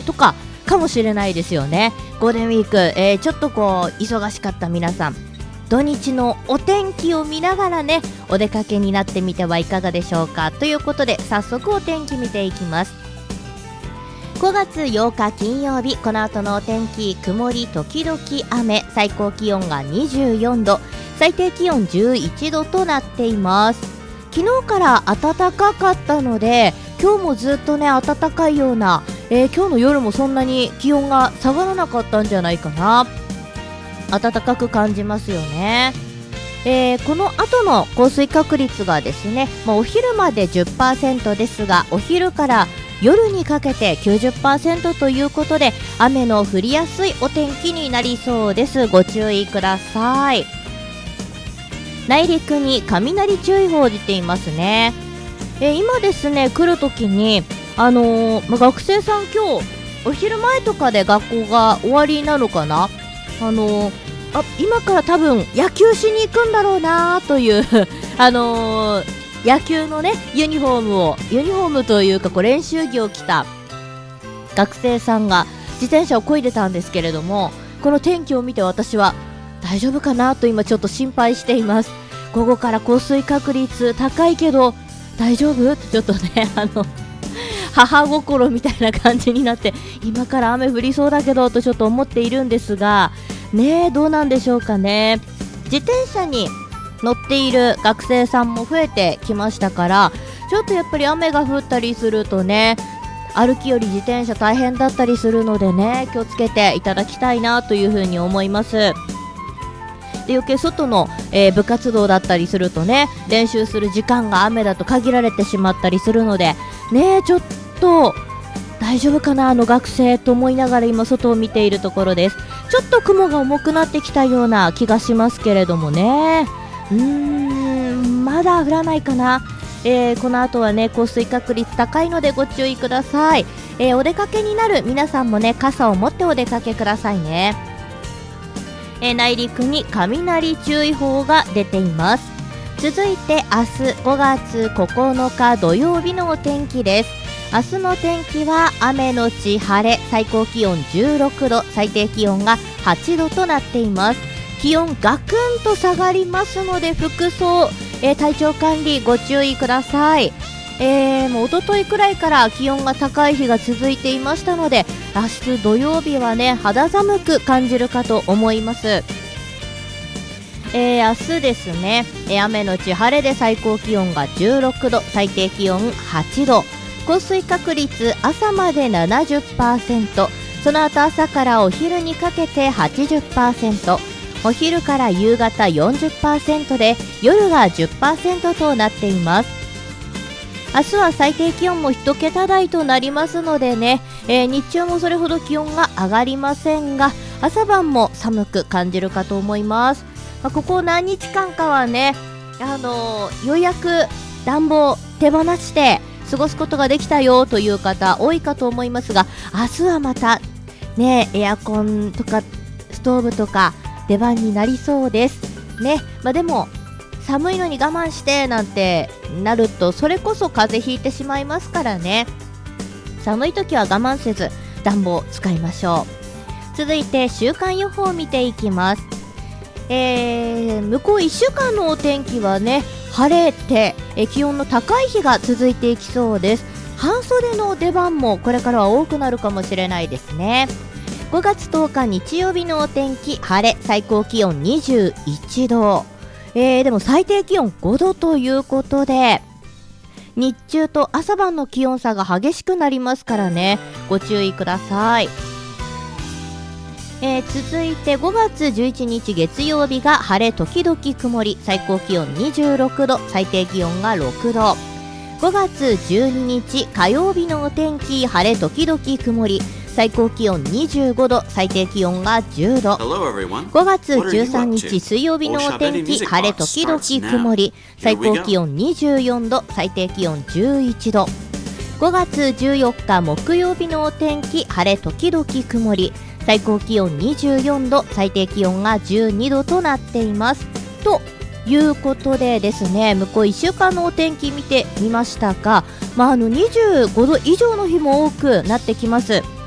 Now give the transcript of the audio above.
とかかもしれないですよね。ゴールデンウィーク、ちょっとこう忙しかった皆さん、土日のお天気を見ながらね、お出かけになってみてはいかがでしょうか。ということで早速お天気見ていきます。5月8日金曜日、この後のお天気、曇り時々雨、最高気温が24度、最低気温11度となっています。昨日から暖かかったので、今日もずっとね暖かいような、今日の夜もそんなに気温が下がらなかったんじゃないかな。暖かく感じますよね。この後の降水確率がですね、お昼まで 10% ですが、お昼から夜にかけて 90% ということで、雨の降りやすいお天気になりそうです。ご注意ください。内陸に雷注意報出ていますね。今ですね、来るときに、学生さん今日お昼前とかで学校が終わりなのかな。今から多分野球しに行くんだろうなという野球のねユニフォームというかこう練習着を着た学生さんが自転車を漕いでたんですけれども、この天気を見て私は大丈夫かなと今ちょっと心配しています。午後から降水確率高いけど大丈夫ってちょっとね母心みたいな感じになって、今から雨降りそうだけどとちょっと思っているんですがね、どうなんでしょうかね。自転車に乗っている学生さんも増えてきましたから、ちょっとやっぱり雨が降ったりするとね、歩きより自転車大変だったりするのでね、気をつけていただきたいなというふうに思います。で、余計外の、部活動だったりするとね、練習する時間が雨だと限られてしまったりするのでね、ちょっと大丈夫かな学生と思いながら今外を見ているところです。ちょっと雲が重くなってきたような気がしますけれどもね、まだ降らないかな。この後はね降水確率高いのでご注意ください。お出かけになる皆さんもね傘を持ってお出かけくださいね。内陸に雷注意報が出ています。続いて明日5月9日土曜日のお天気です。明日の天気は雨のち晴れ、最高気温16度、最低気温が8度となっています。気温ガクンと下がりますので服装、体調管理ご注意ください。もう一昨日くらいから気温が高い日が続いていましたので、明日土曜日はね肌寒く感じるかと思います。明日ですね、雨のち晴れで最高気温が16度、最低気温8度、降水確率朝まで 70%、 その後朝からお昼にかけて 80%、 お昼から夕方 40% で夜が 10% となっています。明日は最低気温も1桁台となりますのでね、日中もそれほど気温が上がりませんが、朝晩も寒く感じるかと思います。ここ何日間かはね、ようやく暖房手放して過ごすことができたよという方多いかと思いますが、明日はまたねエアコンとかストーブとか出番になりそうですね。でも寒いのに我慢してなんてなるとそれこそ風邪ひいてしまいますからね、寒い時は我慢せず暖房使いましょう。続いて週間予報を見ていきます。向こう1週間のお天気はね晴れて、気温の高い日が続いていきそうです。半袖の出番もこれからは多くなるかもしれないですね。5月10日日曜日のお天気晴れ、最高気温21度、でも最低気温5度ということで、日中と朝晩の気温差が激しくなりますからね、ご注意ください。続いて5月11日月曜日が晴れ時々曇り、最高気温26度、最低気温が6度。5月12日火曜日のお天気晴れ時々曇り、最高気温25度、最低気温が10度。5月13日水曜日のお天気晴れ時々曇り、最高気温24度、最低気温11度。5月14日木曜日のお天気晴れ時々曇り、最高気温24度、最低気温が12度となっています。ということでですね、向こう1週間のお天気見てみましたが、25度以上の日も多くなってきます。